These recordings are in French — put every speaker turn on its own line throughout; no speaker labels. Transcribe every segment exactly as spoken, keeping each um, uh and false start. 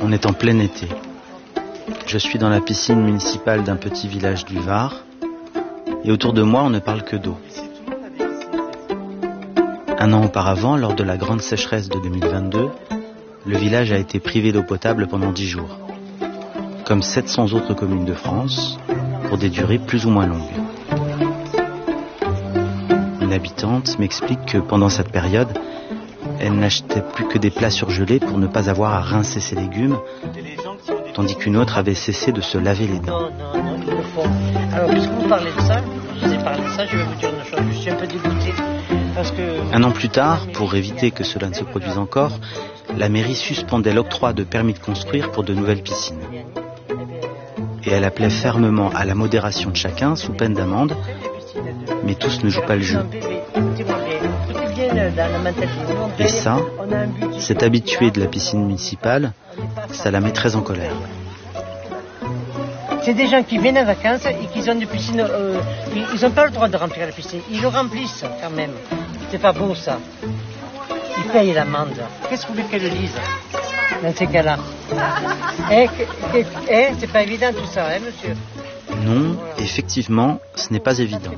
On est en plein été. Je suis dans la piscine municipale d'un petit village du Var et autour de moi on ne parle que d'eau. Un an auparavant, lors de la grande sécheresse de deux mille vingt-deux, le village a été privé d'eau potable pendant dix jours, comme sept cents autres communes de France, pour des durées plus ou moins longues. Une habitante m'explique que pendant cette période, elle n'achetait plus que des plats surgelés pour ne pas avoir à rincer ses légumes, tandis qu'une autre avait cessé de se laver les dents.
Non, non, non, ils le font. Alors, puisque vous parlez de ça, je vous ai parlé de ça, je vais vous dire une chose, je suis un peu dégoûté. Parce que...
Un an plus tard, pour éviter que cela ne se produise encore, la mairie suspendait l'octroi de permis de construire pour de nouvelles piscines. Et elle appelait fermement à la modération de chacun sous peine d'amende, mais tous ne jouent pas le jeu. Et ça, cet habitué de la piscine municipale, ça la met très en colère.
C'est des gens qui viennent en vacances et qui ont des piscines. Euh, ils n'ont pas le droit de remplir la piscine. Ils le remplissent quand même. C'est pas beau ça. Ils payent l'amende. Qu'est-ce que vous voulez qu'elle dise dans ces cas-là? Eh, eh, c'est pas évident tout ça, hein, monsieur?
Non, effectivement, ce n'est pas évident.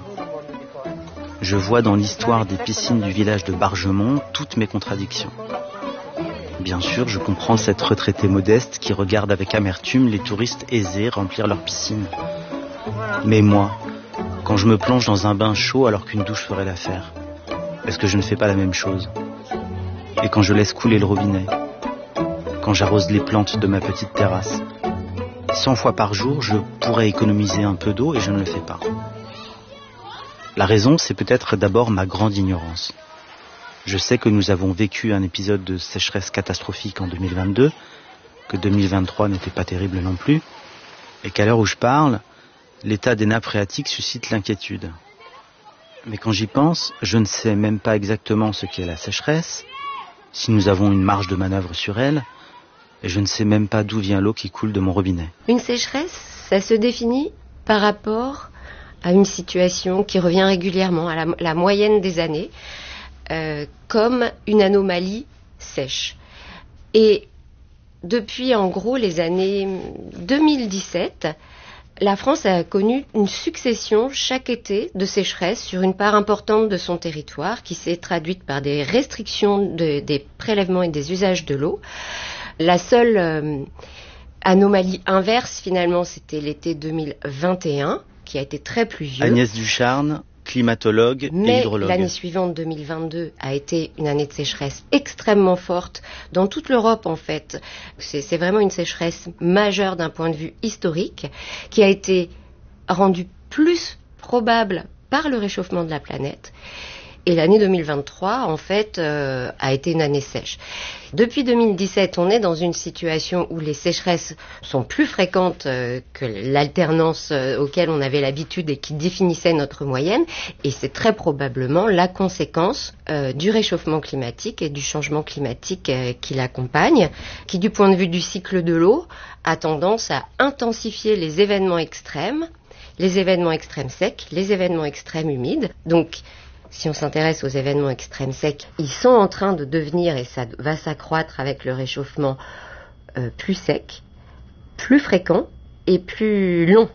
Je vois dans l'histoire des piscines du village de Bargemont toutes mes contradictions. Bien sûr, je comprends cette retraitée modeste qui regarde avec amertume les touristes aisés remplir leurs piscines. Mais moi, quand je me plonge dans un bain chaud alors qu'une douche ferait l'affaire, est-ce que je ne fais pas la même chose? Et quand je laisse couler le robinet, quand j'arrose les plantes de ma petite terrasse, cent fois par jour, je pourrais économiser un peu d'eau et je ne le fais pas. La raison, c'est peut-être d'abord ma grande ignorance. Je sais que nous avons vécu un épisode de sécheresse catastrophique en deux mille vingt-deux, que deux mille vingt-trois n'était pas terrible non plus, et qu'à l'heure où je parle, l'état des nappes phréatiques suscite l'inquiétude. Mais quand j'y pense, je ne sais même pas exactement ce qu'est la sécheresse, si nous avons une marge de manœuvre sur elle, et je ne sais même pas d'où vient l'eau qui coule de mon robinet.
Une sécheresse, ça se définit par rapport à une situation qui revient régulièrement, à la, la moyenne des années, Euh, comme une anomalie sèche. Et depuis en gros les années deux mille dix-sept, la France a connu une succession chaque été de sécheresses sur une part importante de son territoire qui s'est traduite par des restrictions de, des prélèvements et des usages de l'eau. La seule euh, anomalie inverse finalement c'était l'été deux mille vingt et un qui a été très pluvieux.
Agnès Ducharne, climatologue
Mais
et hydrologue.
L'année suivante, deux mille vingt-deux, a été une année de sécheresse extrêmement forte dans toute l'Europe en fait. C'est, c'est vraiment une sécheresse majeure d'un point de vue historique qui a été rendue plus probable par le réchauffement de la planète. Et l'année deux mille vingt-trois, en fait, euh, a été une année sèche. Depuis deux mille dix-sept, on est dans une situation où les sécheresses sont plus fréquentes euh, que l'alternance euh, auquel on avait l'habitude et qui définissait notre moyenne. Et c'est très probablement la conséquence euh, du réchauffement climatique et du changement climatique euh, qui l'accompagne, qui, du point de vue du cycle de l'eau, a tendance à intensifier les événements extrêmes, les événements extrêmes secs, les événements extrêmes humides. Donc, si on s'intéresse aux événements extrêmes secs, ils sont en train de devenir, et ça va s'accroître avec le réchauffement, euh, plus secs, plus fréquents et plus longs.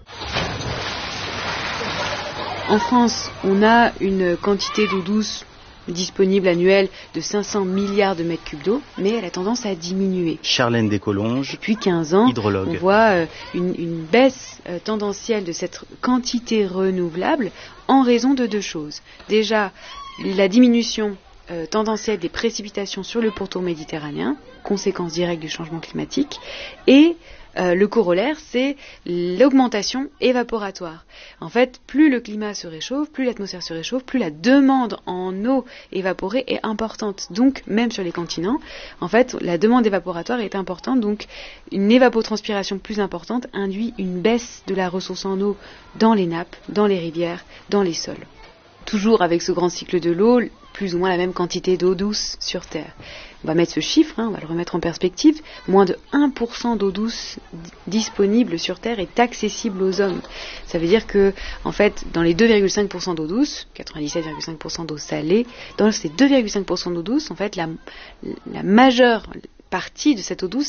En France, on a une quantité d'eau douce disponible annuelle de cinq cents milliards de mètres cubes d'eau, mais elle a tendance à diminuer.
Charlène Descolonges,
depuis quinze ans,
hydrologue.
On voit euh, une, une baisse euh, tendancielle de cette quantité renouvelable en raison de deux choses. Déjà, la diminution euh, tendancielle des précipitations sur le pourtour méditerranéen, conséquence directe du changement climatique, et Euh, le corollaire, c'est l'augmentation évaporatoire. En fait, plus le climat se réchauffe, plus l'atmosphère se réchauffe, plus la demande en eau évaporée est importante. Donc, même sur les continents, en fait, la demande évaporatoire est importante. Donc, une évapotranspiration plus importante induit une baisse de la ressource en eau dans les nappes, dans les rivières, dans les sols. Toujours avec ce grand cycle de l'eau, plus ou moins la même quantité d'eau douce sur Terre. On va mettre ce chiffre, hein, on va le remettre en perspective. Moins de un pour cent d'eau douce d- disponible sur Terre est accessible aux hommes. Ça veut dire que, en fait, dans les deux virgule cinq pour cent d'eau douce, quatre-vingt-dix-sept virgule cinq pour cent d'eau salée, dans ces deux virgule cinq pour cent d'eau douce, en fait, la, la majeure partie de cette eau douce